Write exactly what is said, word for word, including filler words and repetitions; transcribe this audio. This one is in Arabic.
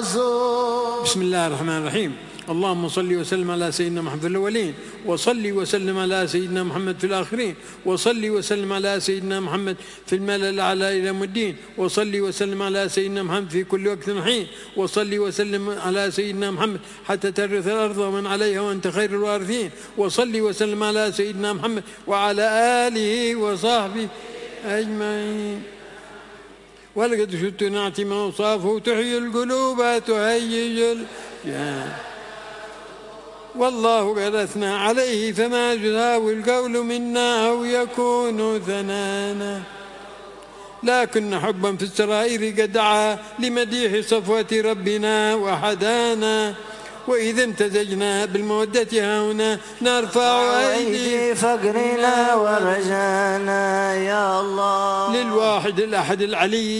الرسول. بسم الله الرحمن الرحيم. اللهم صل وسلم على سيدنا محمد في الأولين، وصل وسلم على سيدنا محمد في الآخرين، وصل وسلم على سيدنا محمد في الملأ الأعلى إلى يوم الدين، وصل وسلم على سيدنا محمد في كل وقت وحين، وصل وسلم على سيدنا محمد حتى ترث الأرض ومن عليها وأنت خير الوارثين، وصل وسلم على سيدنا محمد وعلى آله وصحبه أجمعين. ولقد شئت نعتي ما أوصافه تحيي القلوب تهيج الجان، والله قد أثنى عليه فما يساوي القول منا أو يكون ثنانا، لكن حبا في السرائر قد دعا لمديح صفوة ربنا وحدانا، وإذا امتزجنا بالمودة هنا نرفع أيدي فقرنا ورجانا يا الله للواحد الأحد العلي